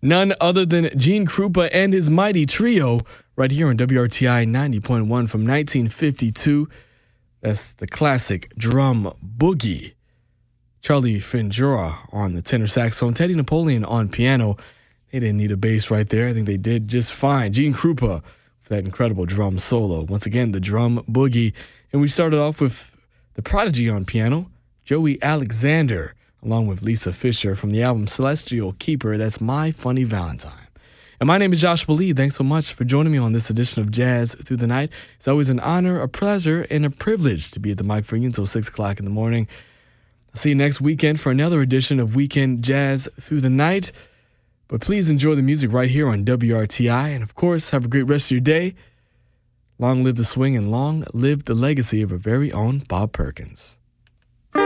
None other than Gene Krupa and his mighty trio right here on WRTI 90.1 from 1952. That's the classic Drum Boogie. Charlie Finjura on the tenor saxophone, Teddy Napoleon on piano. They didn't need a bass right there. I think they did just fine. Gene Krupa for that incredible drum solo. Once again, the Drum Boogie. And we started off with the Prodigy on piano, Joey Alexander, along with Lisa Fisher from the album Celestial Keeper. That's My Funny Valentine. And my name is Joshua Lee. Thanks so much for joining me on this edition of Jazz Through the Night. It's always an honor, a pleasure, and a privilege to be at the mic for you until 6 o'clock in the morning. I'll see you next weekend for another edition of Weekend Jazz Through the Night. But please enjoy the music right here on WRTI. And, of course, have a great rest of your day. Long live the swing and long live the legacy of our very own Bob Perkins.